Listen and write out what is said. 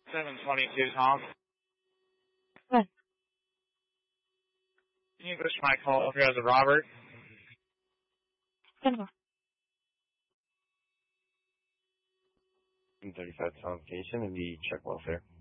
722, Tom. What? Can you push my call up here as a Robert? 10-4. 35 Tom Station and the check welfare.